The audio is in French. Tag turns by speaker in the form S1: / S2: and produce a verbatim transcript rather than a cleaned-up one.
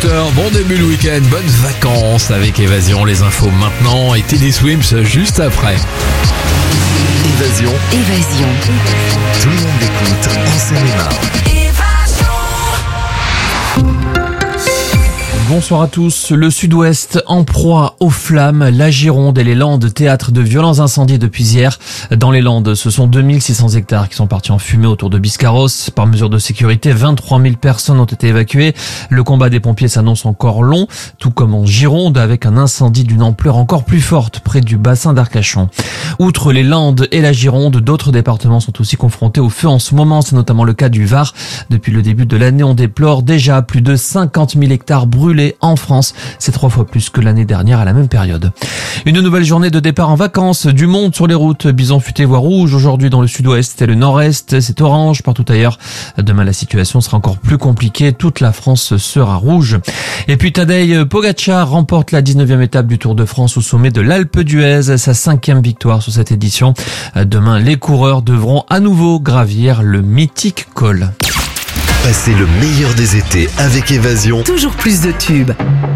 S1: dix-huit heures, bon début de week-end, bonnes vacances avec Évasion, les infos maintenant et Teddy Swims juste après.
S2: Évasion.
S3: Évasion.
S2: Tout le monde écoute en Seine-et-Marne.
S4: Bonsoir à tous. Le Sud-Ouest en proie aux flammes. La Gironde et les Landes, théâtre de violents incendies depuis hier. Dans les Landes, ce sont deux mille six cents hectares qui sont partis en fumée autour de Biscarrosse. Par mesure de sécurité, vingt-trois mille personnes ont été évacuées. Le combat des pompiers s'annonce encore long, tout comme en Gironde, avec un incendie d'une ampleur encore plus forte près du bassin d'Arcachon. Outre les Landes et la Gironde, d'autres départements sont aussi confrontés au feu en ce moment. C'est notamment le cas du Var. Depuis le début de l'année, on déplore déjà plus de cinquante mille hectares brûlés en France. C'est trois fois plus que l'année dernière à la même période. Une nouvelle journée de départ en vacances. Du monde sur les routes. Bison futé voie rouge aujourd'hui dans le sud-ouest et le nord-est. C'est orange partout ailleurs. Demain, la situation sera encore plus compliquée. Toute la France sera rouge. Et puis Tadej Pogačar remporte la dix-neuvième étape du Tour de France au sommet de l'Alpe d'Huez. Sa cinquième victoire sur cette édition. Demain, les coureurs devront à nouveau gravir le mythique col.
S2: Passez le meilleur des étés avec Évasion.
S3: Toujours plus de tubes.